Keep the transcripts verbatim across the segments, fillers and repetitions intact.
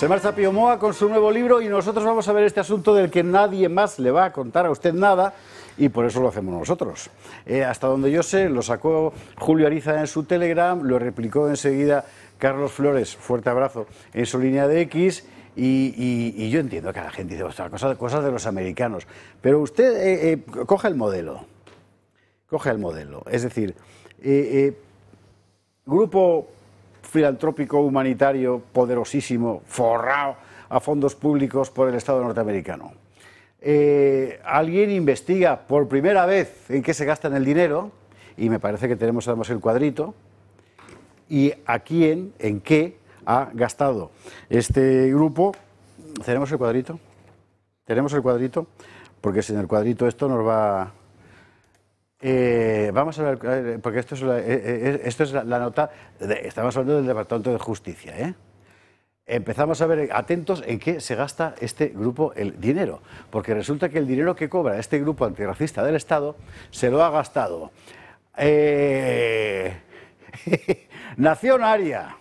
Se marcha Pío Moa con su nuevo libro y nosotros vamos a ver este asunto del que nadie más le va a contar a usted nada y por eso lo hacemos nosotros. Eh, hasta donde yo sé, lo sacó Julio Ariza en su Telegram, lo replicó enseguida Carlos Flores, fuerte abrazo, en su línea de X y, y, y yo entiendo que la gente dice, ostras, cosas, cosas de los americanos, pero usted eh, eh, coja el modelo, coja el modelo, es decir, eh, eh, grupo filantrópico humanitario poderosísimo, forrado a fondos públicos por el Estado norteamericano. Eh, alguien investiga por primera vez en qué se gastan el dinero, y me parece que tenemos además el cuadrito, y a quién, en qué ha gastado este grupo. ¿Tenemos el cuadrito? ¿Tenemos el cuadrito? Porque sin el cuadrito esto nos va... Eh, vamos a ver, porque esto es la, eh, esto es la, la nota, de, estamos hablando del Departamento de Justicia, ¿eh? Empezamos a ver, atentos en qué se gasta este grupo el dinero, porque resulta que el dinero que cobra este grupo antirracista del Estado se lo ha gastado eh, Nación Aria,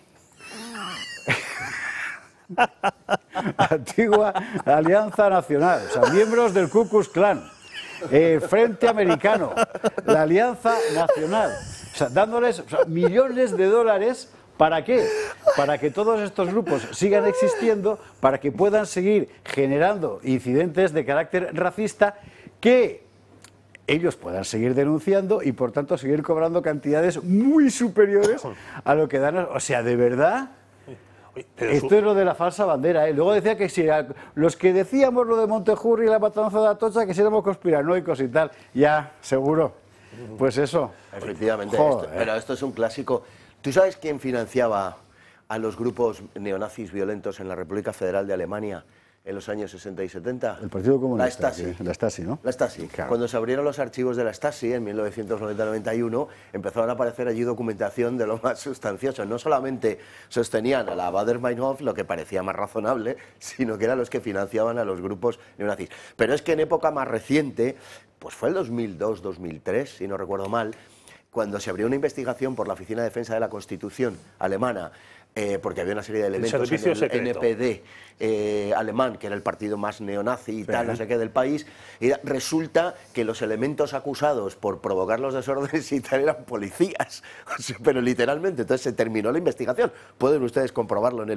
Antigua Alianza Nacional, o sea, miembros del Ku Klux Klan, Eh, Frente Americano, la Alianza Nacional, o sea, dándoles o sea, millones de dólares, ¿para qué? Para que todos estos grupos sigan existiendo, para que puedan seguir generando incidentes de carácter racista que ellos puedan seguir denunciando y por tanto seguir cobrando cantidades muy superiores a lo que dan, o sea, de verdad... Pero esto su... es lo de la falsa bandera, ¿eh? Luego decía que si a, los que decíamos lo de Montejurri y la matanza de Atocha, que si éramos conspiranoicos y tal, ya, seguro. Pues eso. Efectivamente, esto, pero esto es un clásico. ¿Tú sabes quién financiaba a los grupos neonazis violentos en la República Federal de Alemania en los años sesenta y setenta? El Partido Comunista. La Stasi. La Stasi, ¿no? La Stasi. Claro. Cuando se abrieron los archivos de la Stasi en mil novecientos noventa noventa y uno, empezaron a aparecer allí documentación de lo más sustancioso. No solamente sostenían a la Baader-Meinhof, lo que parecía más razonable, sino que eran los que financiaban a los grupos neonazis. Pero es que en época más reciente, pues fue el dos mil dos dos mil tres, si no recuerdo mal, cuando se abrió una investigación por la Oficina de Defensa de la Constitución alemana, eh, porque había una serie de elementos en el secreto. N P D eh, alemán, que era el partido más neonazi y tal, sí, no sé qué, del país, y resulta que los elementos acusados por provocar los desórdenes y tal eran policías, pero literalmente, entonces se terminó la investigación. Pueden ustedes comprobarlo en el